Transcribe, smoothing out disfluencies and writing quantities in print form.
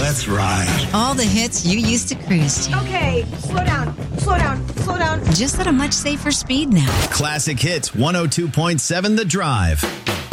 Let's ride. All the hits you used to cruise to. Okay, slow down. Just at a much safer speed now. Classic Hits 102.7 The Drive.